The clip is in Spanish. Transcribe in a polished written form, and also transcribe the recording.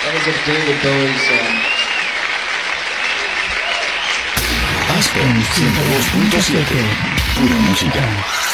was a David Bowie song. Aspen 102.7. Pura música.